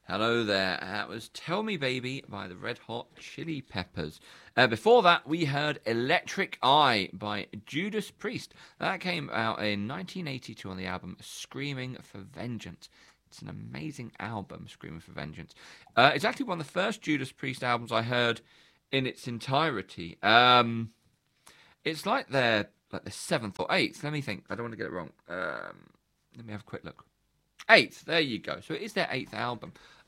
Hello there. That was Tell Me Baby by the Red Hot Chili Peppers. Before that, we heard Electric Eye by Judas Priest. That came out in 1982 on the album Screaming for Vengeance. It's an amazing album, Screaming for Vengeance. It's actually one of the first Judas Priest albums I heard in its entirety. It's like their seventh or eighth. Let me think. I don't want to get it wrong. Let me have a quick look. Eighth. There you go. So it is their eighth album.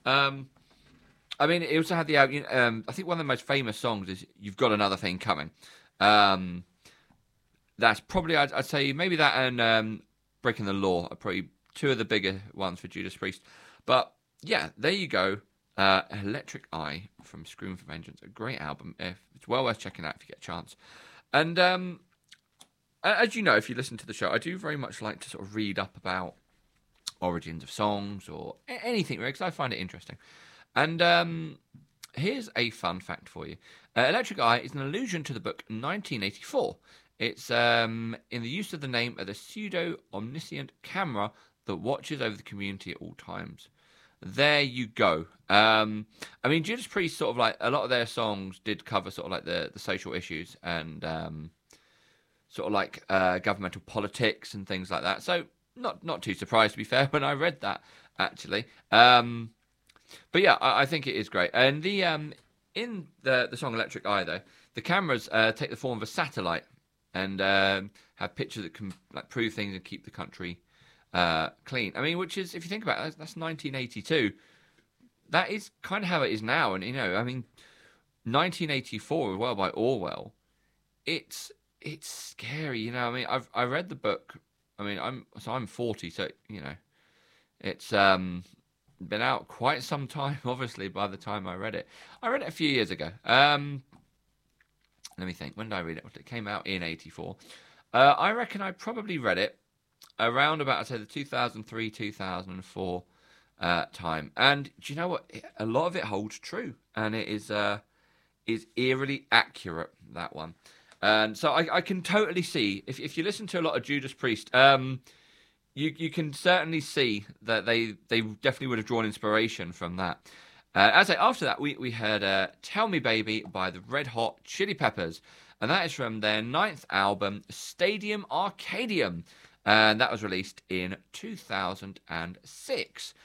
I mean, it also had the album. I think one of the most famous songs is "You've Got Another Thing Coming." That's probably I'd say maybe that and "Breaking the Law" are probably two of the bigger ones for Judas Priest. But yeah, there you go. Electric Eye from Screaming for Vengeance, a great album. It's well worth checking out if you get a chance. And as you know, if you listen to the show, I do very much like to sort of read up about origins of songs or anything, because I find it interesting. And here's a fun fact for you. Electric Eye is an allusion to the book 1984. It's in the use of the name of the pseudo-omniscient camera that watches over the community at all times. There you go. I mean, Judas Priest sort of like a lot of their songs did cover sort of like the social issues and sort of like governmental politics and things like that. So not too surprised, to be fair, when I read that actually. But yeah, I think it is great. And the in the song Electric Eye though, the cameras take the form of a satellite and have pictures that can like prove things and keep the country clean. I mean, which is, if you think about it, that's 1982. That is kind of how it is now. And, you know, I mean, 1984 as well by Orwell. It's scary, you know. I mean, I read the book. I mean, I'm 40, so, you know, it's been out quite some time, obviously, by the time I read it. I read it a few years ago. Let me think. When did I read it? It came out in 84. I reckon I probably read it around about, I'd say, the 2003, 2004 time. And do you know what? A lot of it holds true. And it is eerily accurate, that one. And so I can totally see, if you listen to a lot of Judas Priest, you can certainly see that they definitely would have drawn inspiration from that. As I say, after that, we heard Tell Me Baby by the Red Hot Chili Peppers. And that is from their ninth album, Stadium Arcadium. And that was released in 2006.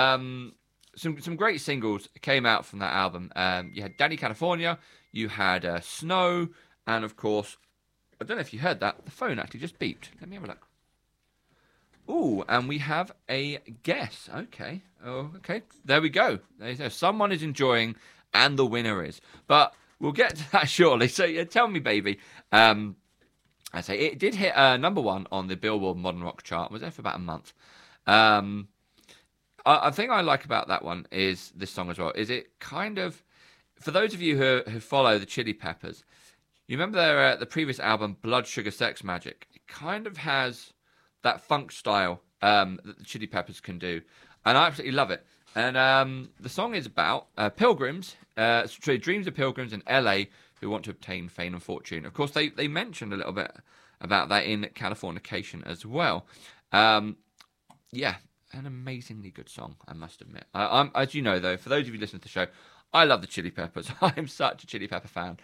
Some great singles came out from that album. You had Danny California, you had Snow, and of course, I don't know if you heard that, the phone actually just beeped. Let me have a look. Ooh, and we have a guess. Okay. Oh, okay. There we go. There you go. Someone is enjoying, and the winner is. But we'll get to that shortly. So, yeah, Tell Me Baby. I say it did hit number one on the Billboard Modern Rock chart. It was there for about a month. I think I like about that one is this song as well. Is it kind of, for those of you who follow the Chili Peppers, you remember their the previous album, Blood Sugar Sex Magic? It kind of has that funk style that the Chili Peppers can do, and I absolutely love it. And the song is about pilgrims, dreams of pilgrims in LA who want to obtain fame and fortune. Of course, they mentioned a little bit about that in Californication as well. Yeah, an amazingly good song, I must admit. I'm, as you know, though, for those of you listening to the show, I love the Chili Peppers. I'm such a Chili Pepper fan.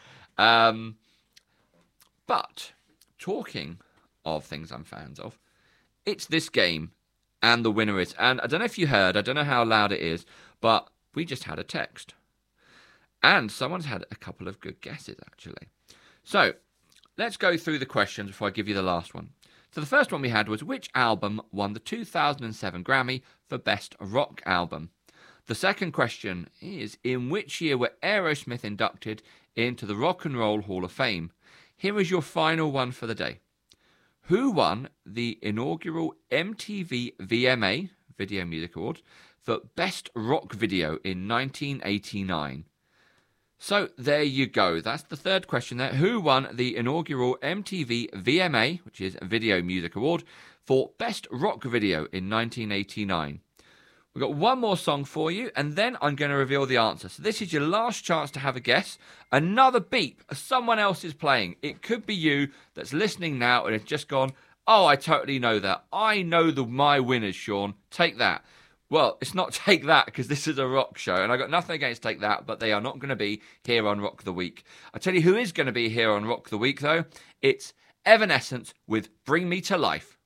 But talking of things I'm fans of, it's this game, and the winner is. And I don't know if you heard, I don't know how loud it is, but we just had a text. And someone's had a couple of good guesses, actually. So, let's go through the questions before I give you the last one. So the first one we had was, which album won the 2007 Grammy for Best Rock Album? The second question is, in which year were Aerosmith inducted into the Rock and Roll Hall of Fame? Here is your final one for the day. Who won the inaugural MTV VMA, Video Music Awards, for Best Rock Video in 1989? So there you go. That's the third question there. Who won the inaugural MTV VMA, which is a Video Music Award, for Best Rock Video in 1989? We've got one more song for you, and then I'm going to reveal the answer. So this is your last chance to have a guess. Another beep. Someone else is playing. It could be you that's listening now and has just gone, oh, I totally know that. I know my winners, Sean. Take that. Well, it's not Take That because this is a rock show, and I got nothing against Take That, but they are not going to be here on Rock the Week. I tell you who is going to be here on Rock the Week, though. It's Evanescence with Bring Me to Life.